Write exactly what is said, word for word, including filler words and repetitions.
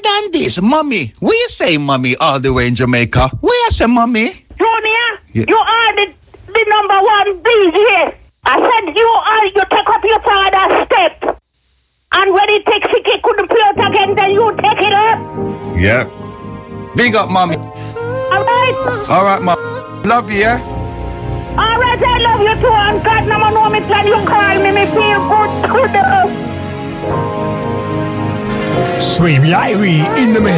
than this, mommy. We say mommy all the way in Jamaica. We say mommy. Junior, Yeah. you are the, the number one B J. I said you are, you take up your father's step. And when he takes it, he couldn't play it again, then you take it up. Yeah. Big up, mommy. Alright? All right, mom. Love you, yeah? Alright, I love you too. And God, no know me plan you call me, me feel good. Good. Sweet Irie in the mix.